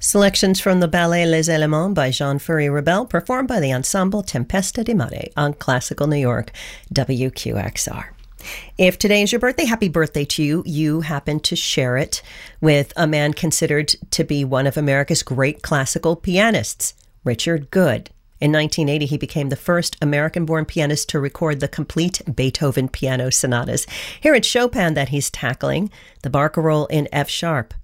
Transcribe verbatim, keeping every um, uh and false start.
Selections from the ballet Les Éléments by Jean-Ferry Rebel, performed by the ensemble Tempesta di Mare on Classical New York, W Q X R. If today is your birthday, happy birthday to you. You happen to share it with a man considered to be one of America's great classical pianists, Richard Good. In nineteen eighty, he became the first American-born pianist to record the complete Beethoven piano sonatas. Here it's Chopin that he's tackling, the Barcarolle in F-sharp.